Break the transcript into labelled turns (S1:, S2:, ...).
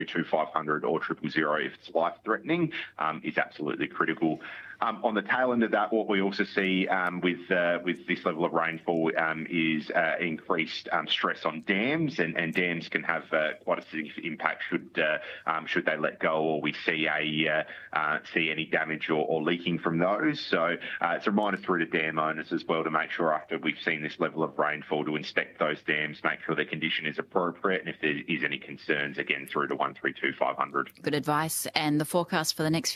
S1: 132 or 000 if it's life-threatening is absolutely critical. On the tail end of that, what we also see with this level of rainfall is increased stress on dams, and dams can have quite a significant impact should they let go or we see any damage or leaking from those. So it's a reminder through to dam owners as well to make sure after we've seen this level of rainfall to inspect those dams, make sure their condition is appropriate, and if there is any concerns, again through to 132 500.
S2: Good advice. And the forecast for the next